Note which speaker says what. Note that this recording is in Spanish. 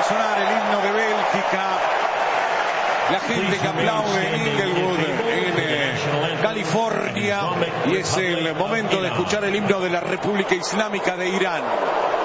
Speaker 1: sonar el himno de Bélgica. La gente que aplaude en Inglewood, en California, y es el momento de escuchar el himno de la República Islámica de Irán.